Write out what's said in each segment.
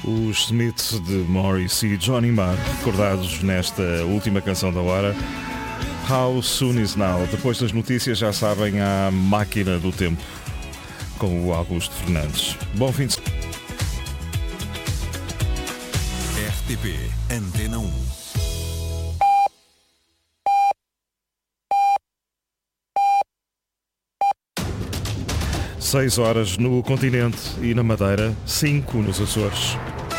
Os Smiths de Morris e Johnny Marr, recordados nesta última canção da hora, How Soon Is Now. Depois das notícias, já sabem, a Máquina do Tempo, com o Augusto Fernandes. Bom fim de semana. RTP Antena 1. Seis horas no continente e na Madeira, 5 nos Açores.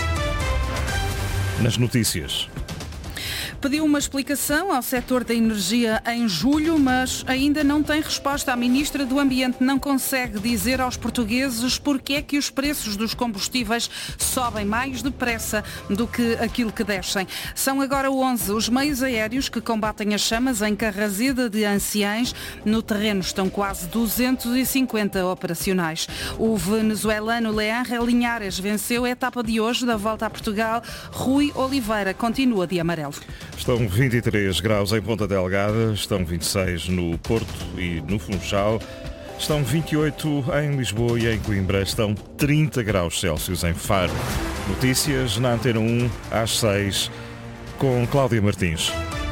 Nas notícias. Pediu uma explicação ao setor da energia em julho, mas ainda não tem resposta. A Ministra do Ambiente não consegue dizer aos portugueses porque é que os preços dos combustíveis sobem mais depressa do que aquilo que descem. São agora 11 os meios aéreos que combatem as chamas em Carraseda de Anciães. No terreno estão quase 250 operacionais. O venezuelano Leandro Linhares venceu a etapa de hoje da Volta a Portugal. Rui Oliveira continua de amarelo. Estão 23 graus em Ponta Delgada, estão 26 no Porto e no Funchal, estão 28 em Lisboa e em Coimbra, estão 30 graus Celsius em Faro. Notícias na Antena 1 às 6 com Cláudia Martins.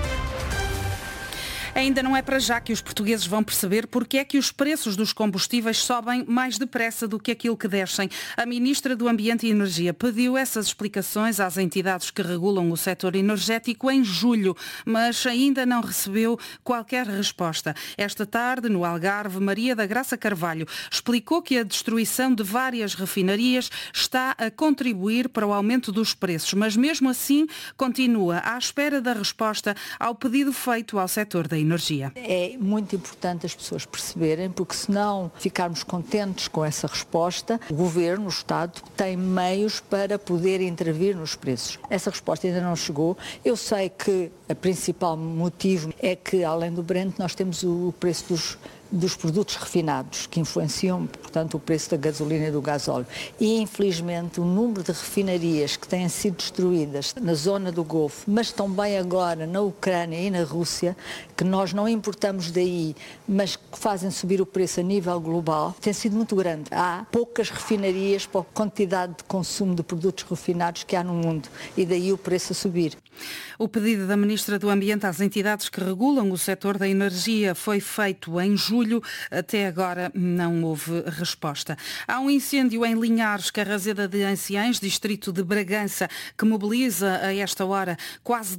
Ainda não é para já que os portugueses vão perceber porque é que os preços dos combustíveis sobem mais depressa do que aquilo que descem. A Ministra do Ambiente e Energia pediu essas explicações às entidades que regulam o setor energético em julho, mas ainda não recebeu qualquer resposta. Esta tarde, no Algarve, Maria da Graça Carvalho explicou que a destruição de várias refinarias está a contribuir para o aumento dos preços, mas mesmo assim continua à espera da resposta ao pedido feito ao setor da energia. É muito importante as pessoas perceberem, porque se não ficarmos contentes com essa resposta, o Governo, o Estado, tem meios para poder intervir nos preços. Essa resposta ainda não chegou. Eu sei que o principal motivo é que, além do Brent, nós temos o preço dos produtos refinados, que influenciam, portanto, o preço da gasolina e do gasóleo. E, infelizmente, o número de refinarias que têm sido destruídas na zona do Golfo, mas também agora na Ucrânia e na Rússia, que nós não importamos daí, mas que fazem subir o preço a nível global, tem sido muito grande. Há poucas refinarias para a quantidade de consumo de produtos refinados que há no mundo, e daí o preço a subir. O pedido da Ministra do Ambiente às entidades que regulam o setor da energia foi feito em julho. Até agora não houve resposta. Há um incêndio em Linhares, Carraseda de Anciães, distrito de Bragança, que mobiliza a esta hora quase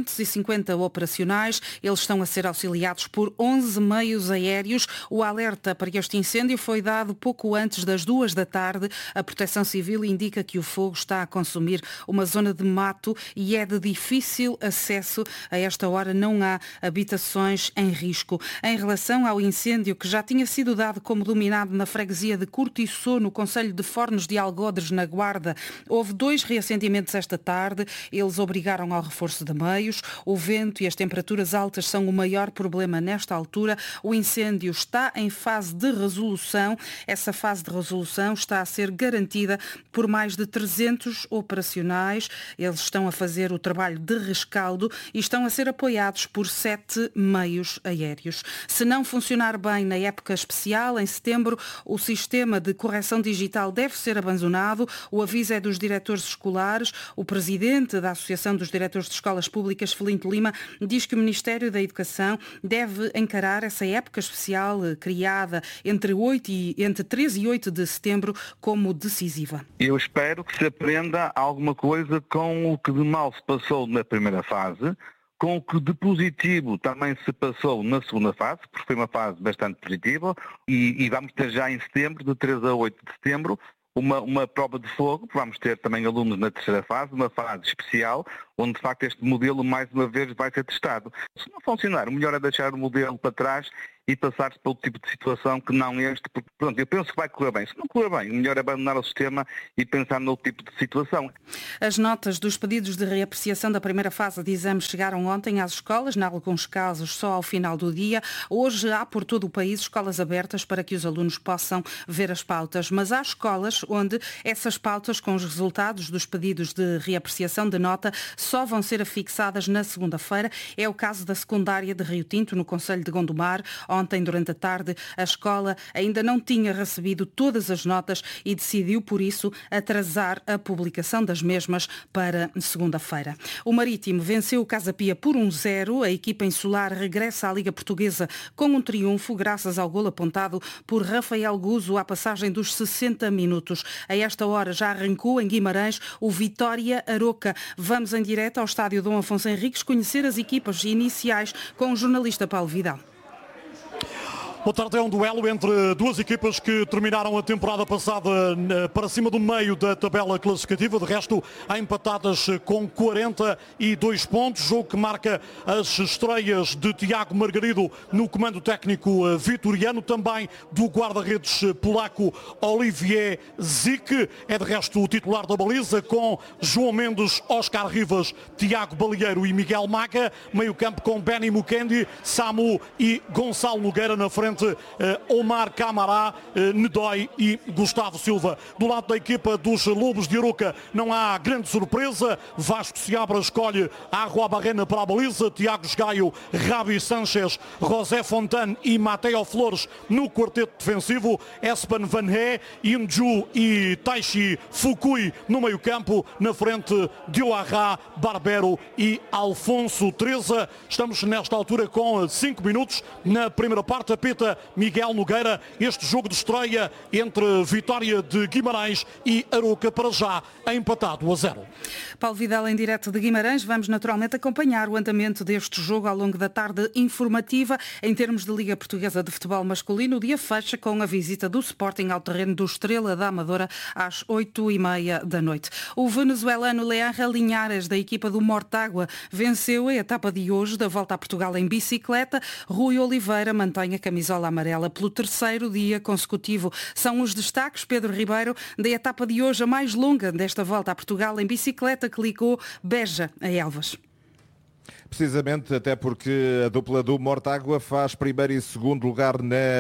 250 operacionais. Eles estão a ser auxiliados por 11 meios aéreos. O alerta para este incêndio foi dado pouco antes das 2 da tarde. A Proteção Civil indica que o fogo está a consumir uma zona de mato e é de difícil acesso. A esta hora não há habitações em risco. Em relação ao incêndio que já tinha sido dado como dominado na freguesia de Cortiço, no concelho de Fornos de Algodres, na Guarda, houve 2 reacendimentos esta tarde. Eles obrigaram ao reforço de meios. O vento e as temperaturas altas são o maior problema nesta altura. O incêndio está em fase de resolução. Essa fase de resolução está a ser garantida por mais de 300 operacionais. Eles estão a fazer o trabalho de rescaldo e estão a ser apoiados por 7 meios aéreos. Se não funcionar bem na época especial, em setembro, o sistema de correção digital deve ser abandonado. O aviso é dos diretores escolares. O presidente da Associação dos Diretores de Escolas Públicas, Felinto Lima, diz que o Ministério da Educação deve encarar essa época especial criada entre 13 e 8 de setembro como decisiva. Eu espero que se aprenda alguma coisa com o que de mal se passou na primeira fase, com o que de positivo também se passou na segunda fase, porque foi uma fase bastante positiva, e vamos ter já em setembro, de 3 a 8 de setembro, uma prova de fogo, vamos ter também alunos na terceira fase, uma fase especial, onde de facto este modelo mais uma vez vai ser testado. Se não funcionar, o melhor é deixar o modelo para trás e passar-se para outro tipo de situação que não este, porque pronto, eu penso que vai correr bem. Se não correr bem, o melhor é abandonar o sistema e pensar noutro tipo de situação. As notas dos pedidos de reapreciação da primeira fase de exames chegaram ontem às escolas, em alguns casos só ao final do dia. Hoje há por todo o país escolas abertas para que os alunos possam ver as pautas, mas há escolas onde essas pautas com os resultados dos pedidos de reapreciação de nota só vão ser afixadas na segunda-feira. É o caso da secundária de Rio Tinto, no concelho de Gondomar, Ontem, durante a tarde, a escola ainda não tinha recebido todas as notas e decidiu, por isso, atrasar a publicação das mesmas para segunda-feira. O Marítimo venceu o Casa Pia por 1-0. A equipa insular regressa à Liga Portuguesa com um triunfo graças ao golo apontado por Rafael Guzo à passagem dos 60 minutos. A esta hora já arrancou em Guimarães o Vitória Aroca. Vamos em direto ao estádio Dom Afonso Henriques conhecer as equipas iniciais com o jornalista Paulo Vidal. Boa tarde, é um duelo entre duas equipas que terminaram a temporada passada para cima do meio da tabela classificativa, de resto empatadas com 42 pontos, jogo que marca as estreias de Tiago Margarido no comando técnico vitoriano, também do guarda-redes polaco Olivier Zik, é de resto o titular da baliza, com João Mendes, Oscar Rivas, Tiago Balieiro e Miguel Maga, meio campo com Benny Mukendi, Samu e Gonçalo Nogueira, na frente Omar Camará, Nedói e Gustavo Silva. Do lado da equipa dos Lobos de Aroca não há grande surpresa. Vasco Seabra escolhe Arroa Barrena para a baliza, Tiago Gaio, Rabi Sanchez, José Fontane e Mateo Flores no quarteto defensivo, Espan Van He, Inju e Taishi Fukui no meio campo, na frente Dioarra, Barbero e Alfonso Teresa. Estamos nesta altura com 5 minutos na primeira parte. Apita Miguel Nogueira este jogo de estreia entre Vitória de Guimarães e Aroca, para já empatado a 0. Paulo Vidal em direto de Guimarães. Vamos naturalmente acompanhar o andamento deste jogo ao longo da tarde informativa. Em termos de Liga Portuguesa de Futebol Masculino, o dia fecha com a visita do Sporting ao terreno do Estrela da Amadora às 8h30 da noite. O venezuelano Leandro Linhares, da equipa do Mortágua, venceu a etapa de hoje da Volta a Portugal em bicicleta. Rui Oliveira mantém a camisola amarela pelo terceiro dia consecutivo. São os destaques, Pedro Ribeiro, da etapa de hoje, a mais longa desta Volta a Portugal em bicicleta, que ligou Beja a Elvas. Precisamente, até porque a dupla do Mortágua faz primeiro e segundo lugar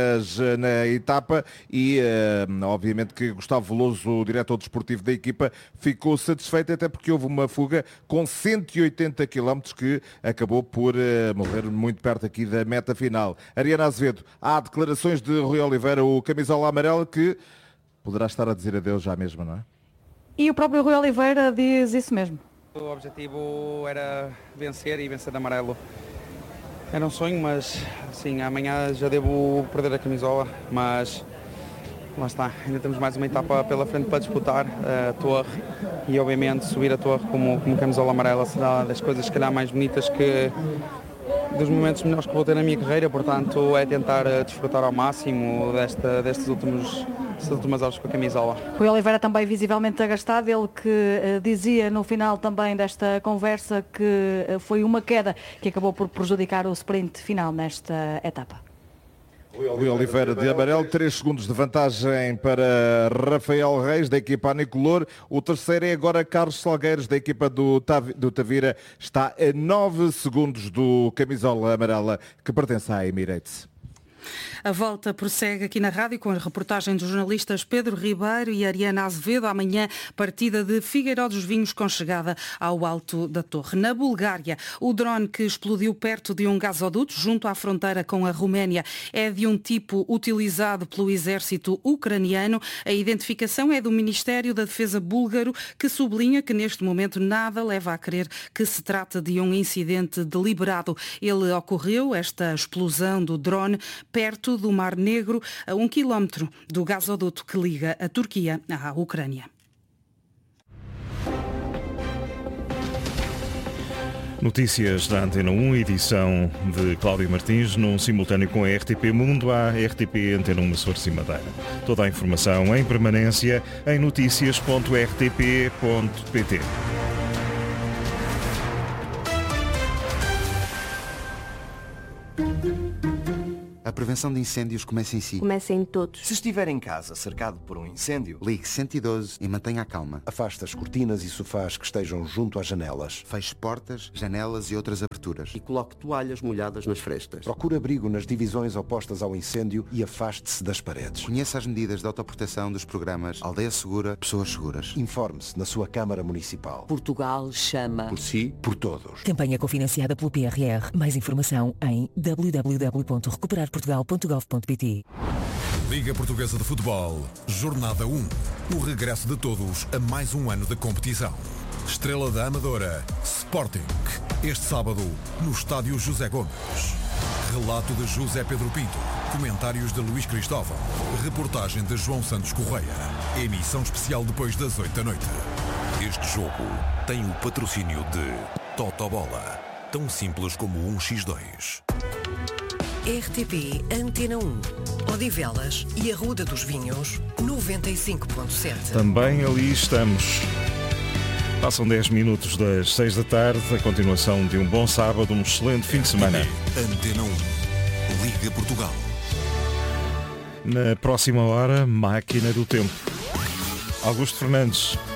na etapa e obviamente que Gustavo Veloso, o diretor desportivo da equipa, ficou satisfeito, até porque houve uma fuga com 180 km que acabou por morrer muito perto aqui da meta final. Ariana Azevedo, há declarações de Rui Oliveira, o camisola amarela, que poderá estar a dizer adeus já mesmo, não é? E o próprio Rui Oliveira diz isso mesmo. O objetivo era vencer e vencer de amarelo. Era um sonho, mas sim, amanhã já devo perder a camisola, mas lá está, ainda temos mais uma etapa pela frente para disputar a torre e obviamente subir a torre como camisola amarela será das coisas se calhar mais bonitas dos momentos melhores que vou ter na minha carreira, portanto é tentar desfrutar ao máximo destas últimas horas com a camisola. Rui Oliveira também visivelmente agastado, ele que dizia no final também desta conversa que foi uma queda que acabou por prejudicar o sprint final nesta etapa. Rui Oliveira de amarelo, 3 segundos de vantagem para Rafael Reis, da equipa Anicolor. O terceiro é agora Carlos Salgueiros, da equipa do Tavira. Está a 9 segundos do camisola amarela, que pertence à Emirates. A volta prossegue aqui na rádio com a reportagem dos jornalistas Pedro Ribeiro e Ariana Azevedo. Amanhã, partida de Figueiró dos Vinhos com chegada ao Alto da Torre. Na Bulgária, o drone que explodiu perto de um gasoduto junto à fronteira com a Roménia é de um tipo utilizado pelo exército ucraniano. A identificação é do Ministério da Defesa búlgaro, que sublinha que neste momento nada leva a crer que se trata de um incidente deliberado. Ele ocorreu, esta explosão do drone, perto do Mar Negro, a 1 quilómetro do gasoduto que liga a Turquia à Ucrânia. Notícias da Antena 1, edição de Cláudio Martins, num simultâneo com a RTP Mundo, à RTP Antena 1 Açores e Madeira. Toda a informação em permanência em noticias.rtp.pt. A prevenção de incêndios começa em si. Começa em todos. Se estiver em casa cercado por um incêndio, ligue 112 e mantenha a calma. Afaste as cortinas e sofás que estejam junto às janelas. Feche portas, janelas e outras aberturas. E coloque toalhas molhadas nas frestas. Procure abrigo nas divisões opostas ao incêndio e afaste-se das paredes. Conheça as medidas de autoproteção dos programas Aldeia Segura, Pessoas Seguras. Informe-se na sua Câmara Municipal. Portugal chama. Por si, por todos. Campanha cofinanciada pelo PRR. Mais informação em www.recuperarportugal.pt. ligaportugal.gov.pt. Liga Portuguesa de Futebol, Jornada 1. O regresso de todos a mais um ano de competição. Estrela da Amadora, Sporting. Este sábado, no Estádio José Gomes. Relato de José Pedro Pinto. Comentários de Luís Cristóvão. Reportagem de João Santos Correia. Emissão especial depois das 8 da noite. Este jogo tem o patrocínio de Totobola. Tão simples como 1x2. RTP Antena 1, Odivelas e Arruda dos Vinhos, 95.7. Também ali estamos. Passam 10 minutos das 6 da tarde, a continuação de um bom sábado, um excelente fim de semana. Antena 1, Liga Portugal. Na próxima hora, Máquina do Tempo. Augusto Fernandes.